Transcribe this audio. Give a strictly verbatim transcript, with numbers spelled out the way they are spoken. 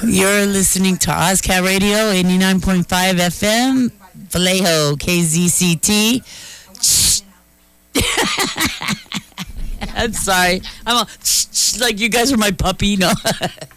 You're listening to Ozcat Radio, eighty-nine point five F M, Vallejo, K Z C T. I'm sorry. I'm all, like you guys are my puppy. No.